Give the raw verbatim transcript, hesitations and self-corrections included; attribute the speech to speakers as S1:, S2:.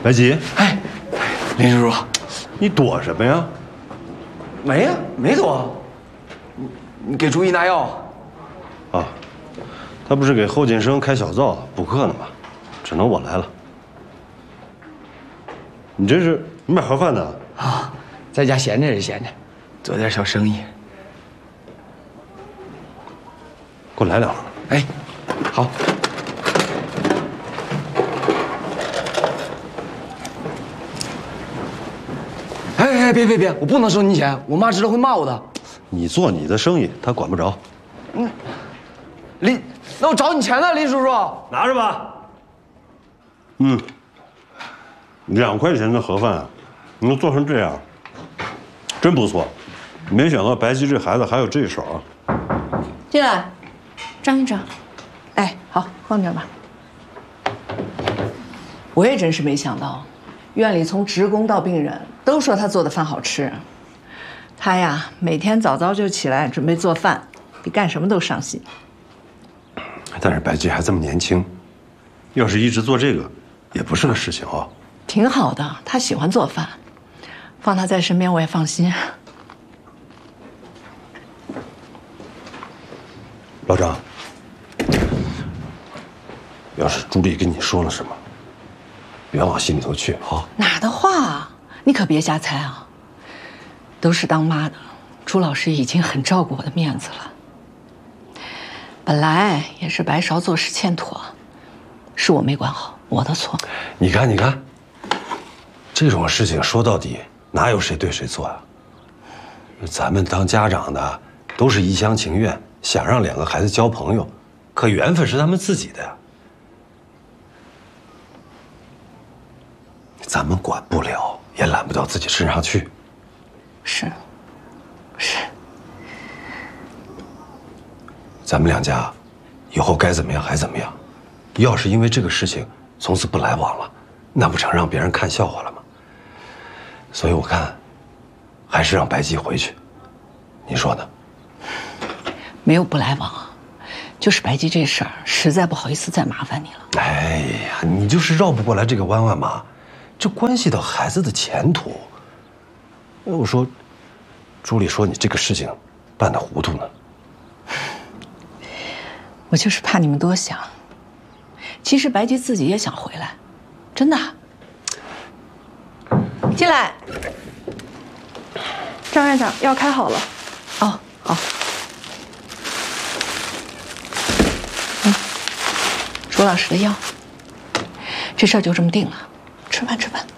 S1: 白吉，
S2: 哎，林叔叔，
S1: 你躲什么呀？
S2: 没呀，没躲。你你给朱姨拿药。
S1: 啊，他不是给后进生开小灶补课呢吗？只能我来了。你这是卖盒饭的
S2: 啊？在家闲着是闲着，做点小生意。
S1: 给我来两盒。
S2: 哎，好。哎哎，别别别，我不能收你钱，我妈知道会骂我的。
S1: 你做你的生意，她管不着。
S2: 嗯，林，那我找你钱呢，林叔叔。
S1: 拿着吧。嗯，两块钱的盒饭啊，能做成这样，真不错。没想到白吉这孩子还有这手啊。
S3: 进来，张院长。哎，好，放这吧。我也真是没想到，院里从职工到病人都说他做的饭好吃。他呀，每天早早就起来准备做饭，比干什么都上心。
S1: 但是白吉还这么年轻，要是一直做这个，也不是个事情啊。
S3: 挺好的，他喜欢做饭，放他在身边我也放心。
S1: 老张，要是朱莉跟你说了什么，别往心里头去啊。
S3: 哪的话，你可别瞎猜啊。都是当妈的，朱老师已经很照顾我的面子了。本来也是白芍做事欠妥，是我没管好，我的错。
S1: 你看，你看，这种事情说到底哪有谁对谁错啊？咱们当家长的都是一厢情愿，想让两个孩子交朋友，可缘分是他们自己的呀，咱们管不了，也揽不到自己身上去。
S3: 是，是。
S1: 咱们两家以后该怎么样还怎么样。要是因为这个事情从此不来往了，那不成让别人看笑话了吗？所以我看，还是让白吉回去。你说呢？
S3: 没有不来往，就是白吉这事儿，实在不好意思再麻烦你了。
S1: 哎呀，你就是绕不过来这个弯弯嘛，这关系到孩子的前途。我说，朱莉说你这个事情办得糊涂呢。
S3: 我就是怕你们多想。其实白吉自己也想回来，真的。进来，
S4: 张院长，药开好了。
S3: 哦，好。嗯，朱老师的药，这事儿就这么定了。吃饭，吃饭。